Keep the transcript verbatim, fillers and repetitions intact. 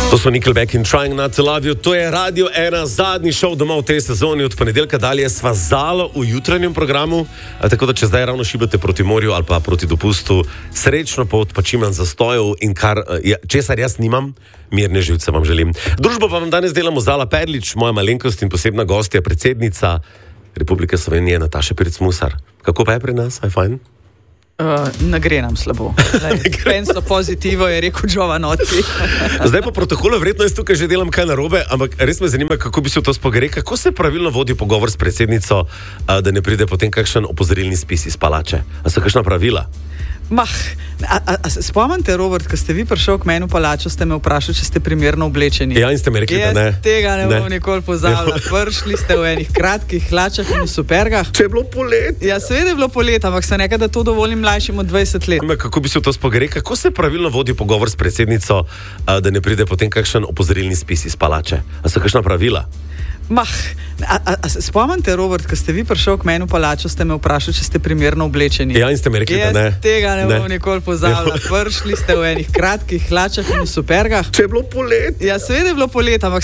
To so Nickelback in Trying Not to Love You. To je Radio ena, zadnji šov doma v tej sezoni. Od ponedeljka dalje sva zalo v jutranjem programu, tako da če zdaj ravno šibate proti morju ali pa proti dopustu, srečno pot, pa čim manj zastojev in kar, česar jaz nimam, mirne živce vam želim. Družbo pa vam danes delamo Zala Perlič, moja malenkost in posebna gostja, predsednica Republike Slovenije Nataša Pirc-Musar. Kako pa je pri nas? Aj fajn? Uh, ne gre nam slabo. Penso pozitivo je rekel Giovanotti. Zdaj po protokolu, verjetno jaz tukaj že delam kaj narobe, ampak res me zanima, kako bi se to spogre, kako se pravilno vodi pogovor s predsednico, da ne pride potem kakšen opozorilni spis iz palače. A so kakšna pravila? Mah, a, a, a se spomnite, Robert, ko ste vi prišel k meni v palačo, ste me vprašali, če ste primerno oblečeni. Ja, in ste mi rekli, jaz da ne. Tega ne, ne. bom ne. nikoli pozabila. Prišli ste v enih kratkih hlačah in v supergah. Če je bilo polet. Ja, seveda je bilo polet, ampak sem rekel, da to dovolim mlajšim od dvajset let. Kako bi se to spogre, kako se pravilno vodi pogovor s predsednico, da ne pride potem kakšen opozorilni spis iz palače? A so kakšna pravila? Mah, a, a, a se spomnite, Robert, ko ste vi prišel k meni v palačo, ste me vprašali, če ste primerno oblečeni. Ja, in ste mi rekli, jaz da ne. Tega ne, ne. bom ne. nikoli pozabila. Prišli ste v enih kratkih hlačah in v supergah. Če je bilo polet. Ja, seveda je bilo polet, ampak